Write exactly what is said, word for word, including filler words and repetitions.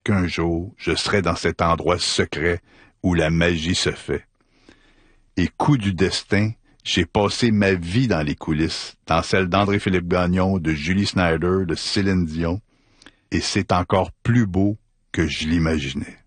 qu'un jour, je serai dans cet endroit secret où la magie se fait. Et coup du destin, j'ai passé ma vie dans les coulisses, dans celle d'André-Philippe Gagnon, de Julie Snyder, de Céline Dion, et c'est encore plus beau que je l'imaginais.